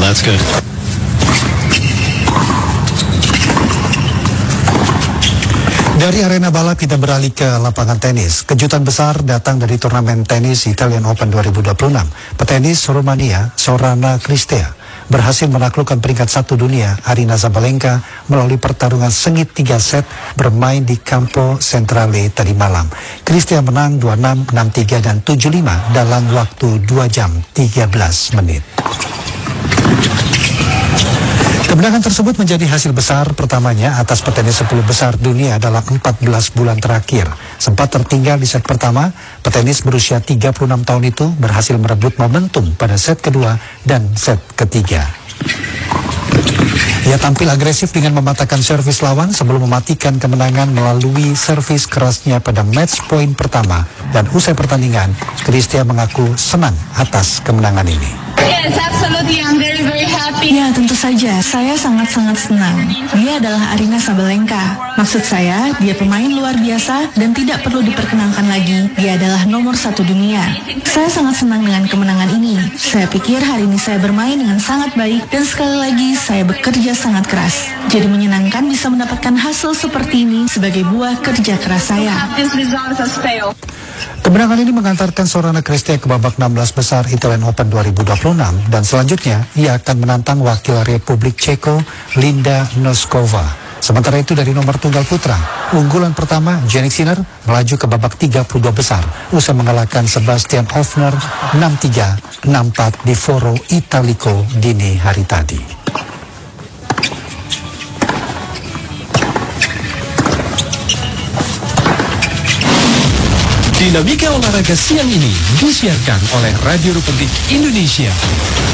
that's good. Dari arena balap kita beralih ke lapangan tenis. Kejutan besar datang dari turnamen tenis Italian Open 2026. Petenis Rumania Sorana Cristea berhasil menaklukkan peringkat 1 dunia Aryna Sabalenka melalui pertarungan sengit 3 set bermain di Campo Centrale tadi malam. Cristea menang 2-6, 6-3 dan 7-5 dalam waktu 2 jam 13 menit. Kemenangan tersebut menjadi hasil besar pertamanya atas petenis 10 besar dunia dalam 14 bulan terakhir. Sempat tertinggal di set pertama, petenis berusia 36 tahun itu berhasil merebut momentum pada set kedua dan set ketiga. Ia tampil agresif dengan mematahkan servis lawan sebelum mematikan kemenangan melalui servis kerasnya pada match point pertama. Dan usai pertandingan, Cristea mengaku senang atas kemenangan ini. Yes, absolutely. I'm very, very happy. Ya, tentu saja. Saya sangat-sangat senang. Dia adalah Aryna Sabalenka. Maksud saya, dia pemain luar biasa dan tidak perlu diperkenalkan lagi. Dia adalah nomor 1 dunia. Saya sangat senang dengan kemenangan ini. Saya pikir hari ini saya bermain dengan sangat baik dan sekali lagi saya bekerja sangat keras. Jadi menyenangkan bisa mendapatkan hasil seperti ini sebagai buah kerja keras saya. This result has failed. Kemenangan ini mengantarkan Sorana Cristea ke babak 16 besar Italian Open 2026 dan selanjutnya ia akan menantang wakil Republik Ceko Linda Noskova. Sementara itu dari nomor tunggal putra, unggulan pertama Jannik Sinner melaju ke babak 32 besar usai mengalahkan Sebastian Hofner 6-3, 6-4 di Foro Italico dini hari tadi. Dinamika olahraga siang ini disiarkan oleh Radio Republik Indonesia.